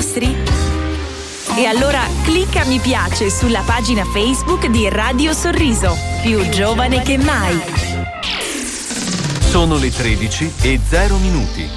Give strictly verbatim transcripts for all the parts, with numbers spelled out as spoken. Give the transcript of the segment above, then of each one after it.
nostri? E allora clicca mi piace sulla pagina Facebook di Radio Sorriso, più giovane che mai. Sono le tredici e zero minuti.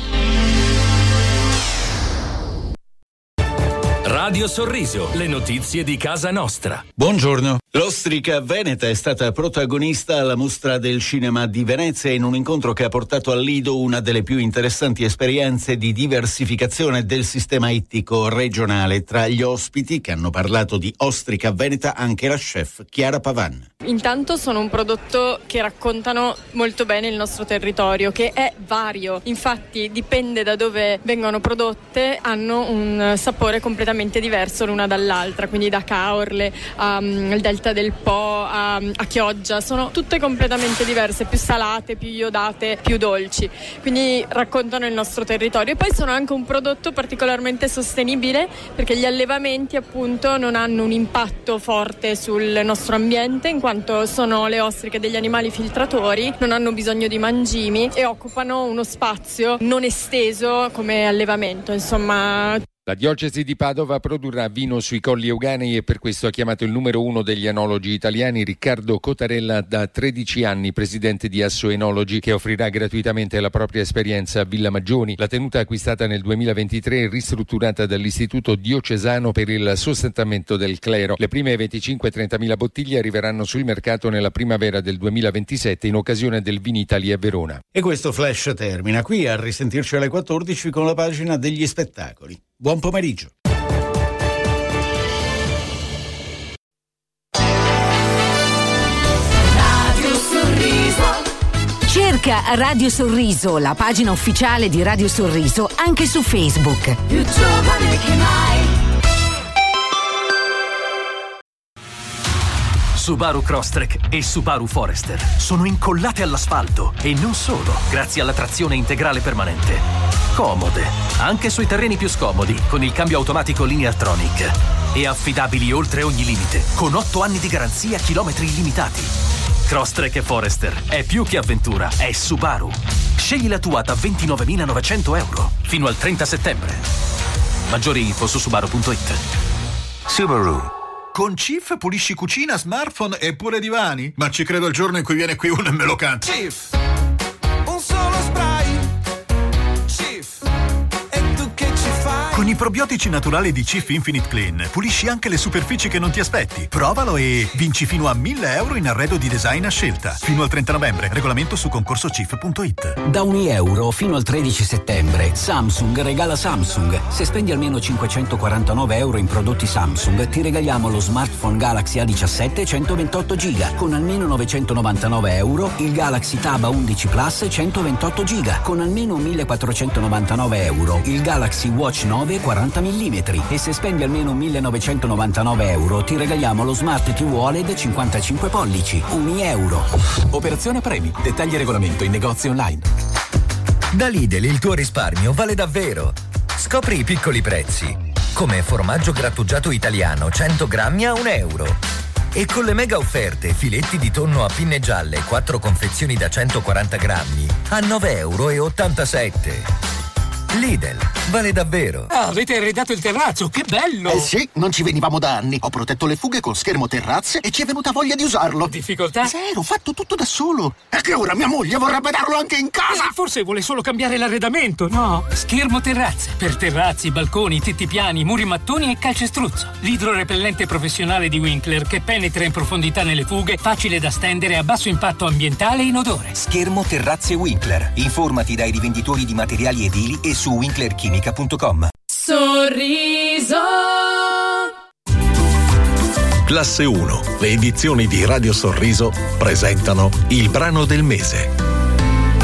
Radio Sorriso, le notizie di casa nostra. Buongiorno. L'ostrica veneta è stata protagonista alla Mostra del Cinema di Venezia in un incontro che ha portato al Lido una delle più interessanti esperienze di diversificazione del sistema ittico regionale. Tra gli ospiti che hanno parlato di ostrica veneta anche la chef Chiara Pavan. Intanto sono un prodotto che raccontano molto bene il nostro territorio, che è vario, infatti dipende da dove vengono prodotte, hanno un sapore completamente diverso l'una dall'altra, quindi da Caorle um, al Delta del Po a, a Chioggia, sono tutte completamente diverse, più salate, più iodate, più dolci, quindi raccontano il nostro territorio. E poi sono anche un prodotto particolarmente sostenibile perché gli allevamenti appunto non hanno un impatto forte sul nostro ambiente, in quanto sono le ostriche degli animali filtratori, non hanno bisogno di mangimi e occupano uno spazio non esteso come allevamento, insomma. La diocesi di Padova produrrà vino sui Colli Euganei e per questo ha chiamato il numero uno degli enologi italiani, Riccardo Cotarella, da tredici anni presidente di Asso Enologi, che offrirà gratuitamente la propria esperienza a Villa Maggioni. La tenuta acquistata nel duemilaventitré e ristrutturata dall'Istituto Diocesano per il sostentamento del clero. Le prime venticinque-trentamila bottiglie arriveranno sul mercato nella primavera del duemilaventisette in occasione del Vinitaly a Verona. E questo flash termina qui, a risentirci alle quattordici con la pagina degli spettacoli. Buon pomeriggio. Radio Sorriso. Cerca Radio Sorriso, la pagina ufficiale di Radio Sorriso, anche su Facebook. Più giovane che mai. Subaru Crosstrek e Subaru Forester sono incollate all'asfalto e non solo, grazie alla trazione integrale permanente. Comode, anche sui terreni più scomodi, con il cambio automatico Lineartronic. E affidabili oltre ogni limite, con otto anni di garanzia, chilometri illimitati. Crosstrek e Forester è più che avventura, è Subaru. Scegli la tua da ventinovemilanovecento euro fino al trenta settembre. Maggiori info su subaru punto it. Subaru. Con Cif pulisci cucina, smartphone e pure divani? Ma ci credo il giorno in cui viene qui uno e me lo canta. Cif, un solo spray. Cif, e tu che ci fai? Con i probiotici naturali di Cif Infinite Clean pulisci anche le superfici che non ti aspetti. Provalo e vinci fino a mille euro in arredo di design a scelta. Fino al trenta novembre. Regolamento su concorso cif punto it. Da un euro fino al tredici settembre Samsung regala Samsung. Se spendi almeno cinquecentoquarantanove euro in prodotti Samsung ti regaliamo lo smartphone Galaxy A diciassette centoventotto giga. Con almeno novecentonovantanove euro il Galaxy Tab A undici Plus centoventotto giga. Con almeno millequattrocentonovantanove euro il Galaxy Watch nove quaranta millimetri. E se spendi almeno millenovecentonovantanove euro ti regaliamo lo Smart T V O L E D cinquantacinque pollici. Un euro. Operazione premi. Dettagli e regolamento in negozi online. Da Lidl il tuo risparmio vale davvero. Scopri i piccoli prezzi. Come formaggio grattugiato italiano cento grammi a un euro. E con le mega offerte filetti di tonno a pinne gialle quattro confezioni da centoquaranta grammi a nove euro e ottantasette. Lidl, vale davvero. Ah, avete arredato il terrazzo, che bello! Eh sì, non ci venivamo da anni. Ho protetto le fughe con schermo terrazze e ci è venuta voglia di usarlo. Difficoltà? Zero, fatto tutto da solo. E che ora mia moglie vorrebbe darlo anche in casa. Eh, forse vuole solo cambiare l'arredamento, no? Schermo terrazze, per terrazzi, balconi, tetti piani, muri mattoni e calcestruzzo. L'idrorepellente professionale di Winkler che penetra in profondità nelle fughe, facile da stendere, a basso impatto ambientale e inodore. Schermo terrazze Winkler. Informati dai rivenditori di materiali edili e su winkler chimica punto com. Sorriso. Classe uno, le edizioni di Radio Sorriso presentano il brano del mese.